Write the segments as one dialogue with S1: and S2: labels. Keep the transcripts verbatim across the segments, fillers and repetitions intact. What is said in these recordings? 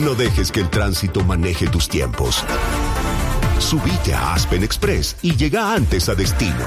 S1: No dejes que el tránsito maneje tus tiempos. Subite a Aspen Express y llega antes a destino.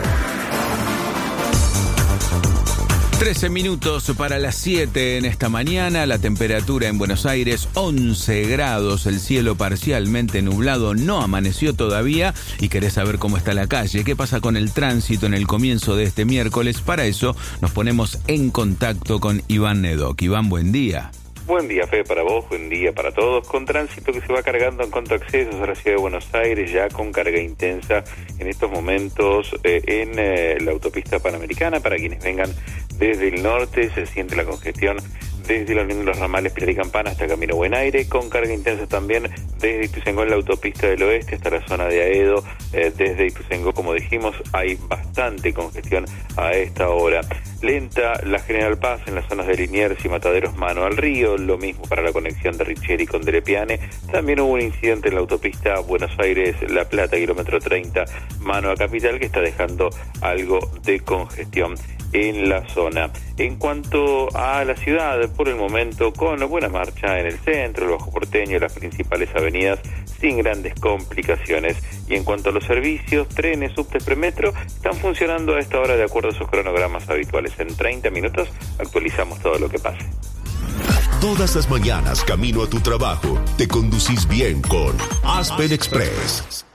S2: trece minutos para las siete en esta mañana, la temperatura en Buenos Aires once grados, el cielo parcialmente nublado, no amaneció todavía y querés saber cómo está la calle, qué pasa con el tránsito en el comienzo de este miércoles. Para eso nos ponemos en contacto con Iván Nedoc. Iván, buen día.
S3: Buen día, Fede, para vos, buen día para todos, con tránsito que se va cargando en cuanto a accesos a la ciudad de Buenos Aires, ya con carga intensa en estos momentos eh, en eh, la autopista Panamericana. Para quienes vengan desde el norte, se siente la congestión desde la unión de los ramales Pilar y Campana hasta Camino Buen Aire, con carga intensa también desde Ituzaingó en la autopista del oeste hasta la zona de Aedo. Eh, desde Ituzaingó, como dijimos, hay bastante congestión a esta hora. Lenta la General Paz en las zonas de Liniers y Mataderos mano al río, lo mismo para la conexión de Richieri con Delepiane. También hubo un incidente en la autopista Buenos Aires-La Plata, kilómetro treinta, mano a Capital, que está dejando algo de congestión en la zona. En cuanto a la ciudad, por el momento, con buena marcha en el centro, el Bajo Porteño, las principales avenidas, sin grandes complicaciones. Y en cuanto a los servicios, trenes, subtes, premetro, están funcionando a esta hora de acuerdo a sus cronogramas habituales. En treinta minutos actualizamos todo lo que pase.
S1: Todas las mañanas, camino a tu trabajo, te conducís bien con Aspen Express.